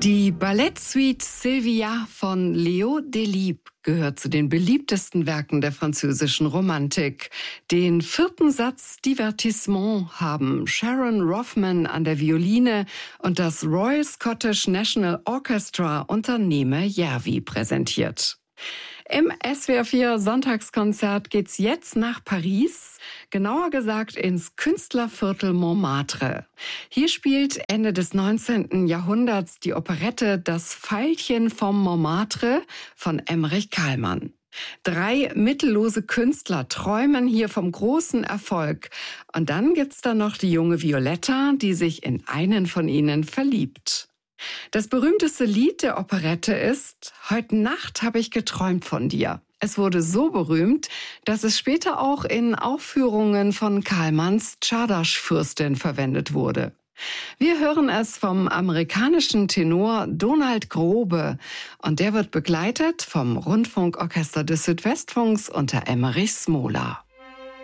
Die Ballettsuite Sylvia von Léo Delibes gehört zu den beliebtesten Werken der französischen Romantik. Den vierten Satz Divertissement haben Sharon Rothman an der Violine und das Royal Scottish National Orchestra unter Neme Järvi präsentiert. Im SWR 4 Sonntagskonzert geht's jetzt nach Paris, genauer gesagt ins Künstlerviertel Montmartre. Hier spielt Ende des 19. Jahrhunderts die Operette Das Veilchen vom Montmartre von Emmerich Kallmann. 3 mittellose Künstler träumen hier vom großen Erfolg. Und dann gibt's da noch die junge Violetta, die sich in einen von ihnen verliebt. Das berühmteste Lied der Operette ist »Heut Nacht habe ich geträumt von dir«. Es wurde so berühmt, dass es später auch in Aufführungen von Kallmanns Czardas-Fürstin verwendet wurde. Wir hören es vom amerikanischen Tenor Donald Grobe und der wird begleitet vom Rundfunkorchester des Südwestfunks unter Emmerich Smola.